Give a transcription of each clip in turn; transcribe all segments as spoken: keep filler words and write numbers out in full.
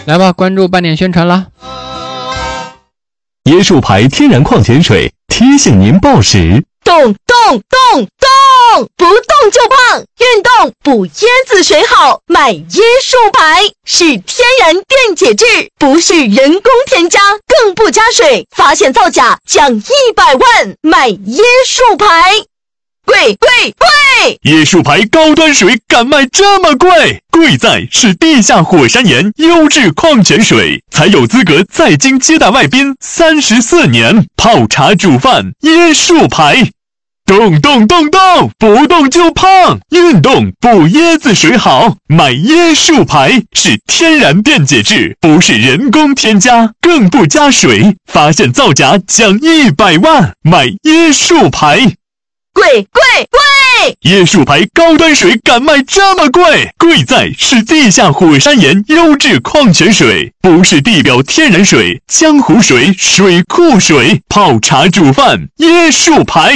来吧，关注半点宣传啦。 椰树牌天然矿泉水提醒您报时。 动动动动，不动就胖，运动补椰子水好，买椰树牌是天然电解质，不是人工添加，更不加水，发现造假奖一百万，买椰树牌。贵贵贵！ 椰树牌高端水敢卖这么贵？贵在是地下火山岩优质矿泉水，才有资格在京接待外宾三十四年，泡茶煮饭椰树牌。动动动动，不动就胖，运动补椰子水好，买椰树牌是天然电解质，不是人工添加，更不加水，发现造假奖一百万，买椰树牌。 贵贵贵！ 椰树牌高端水敢卖这么贵？贵在是地下火山岩优质矿泉水，不是地表天然水、江湖水、水库水，泡茶煮饭椰树牌。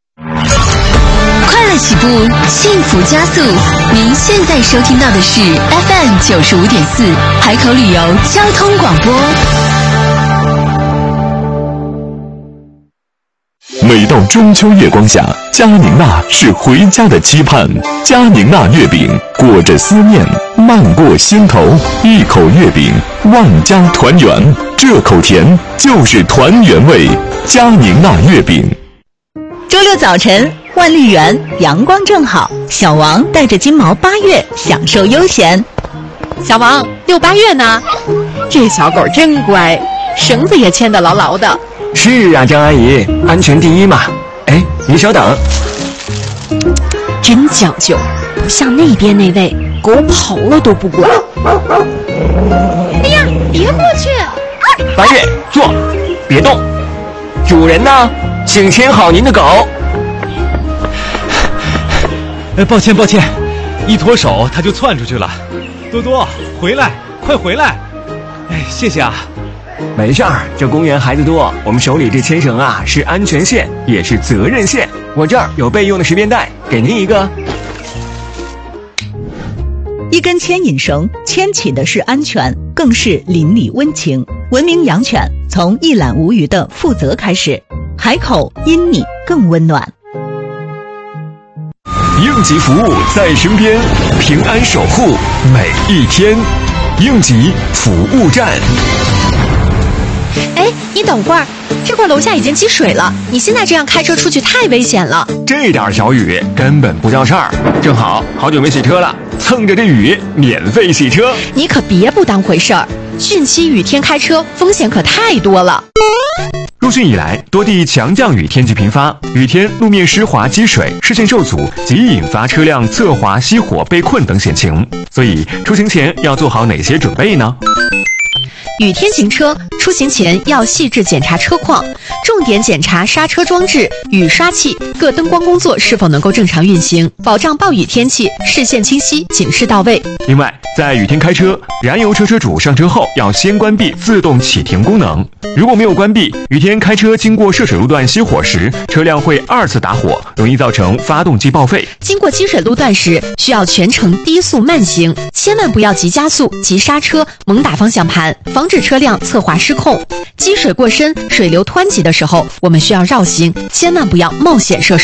快乐起步，幸福加速。您现在收听到的是 F M 九十五点四海口旅游交通广播。 每到中秋月光下，佳宁娜是回家的期盼。佳宁娜月饼裹着思念，漫过心头，一口月饼，万家团圆。这口甜就是团圆味。佳宁娜月饼。 周六早晨，万丽园阳光正好，小王带着金毛八月享受悠闲。 小王，六八月呢？这小狗真乖，绳子也牵得牢牢的。 是啊，张阿姨，安全第一嘛。哎，你稍等。 真讲究，不像那边那位，狗跑了都不管。 哎呀，别过去！ 八月，坐，别动。主人呢？请牵好您的狗。 呃，抱歉抱歉，一脱手它就窜出去了。多多，回来，快回来！哎，谢谢啊。 没事儿，这公园孩子多，我们手里这牵绳啊是安全线，也是责任线。我这儿有备用的十便带，给您一个。 一根牵引绳牵起的是安全，更是邻里温情。文明养犬，从一览无余的负责开始。海口因你更温暖。 应急服务在身边，平安守护每一天。应急服务站。 哎，你等会儿，这块楼下已经积水了，你现在这样开车出去太危险了。 这点小雨根本不叫事儿，正好好久没洗车了，蹭着这雨免费洗车。 你可别不当回事儿，汛期雨天开车风险可太多了。 入汛以来，多地强降雨天气频发，雨天路面湿滑积水，视线受阻，极易引发车辆侧滑、熄火、被困等险情。所以出行前要做好哪些准备呢？ 雨天行车，出行前要细致检查车况，重点检查刹车装置、雨刷器、各灯光工作是否能够正常运行，保障暴雨天气视线清晰、警示到位。 另外，在雨天开车，燃油车车主上车后要先关闭自动启停功能。如果没有关闭，雨天开车经过涉水路段熄火时，车辆会二次打火，容易造成发动机报废。 经过积水路段时，需要全程低速慢行，千万不要急加速、急刹车、猛打方向盘，防止车辆侧滑失控。积水过深、水流湍急的时候，我们需要绕行，千万不要冒险涉水。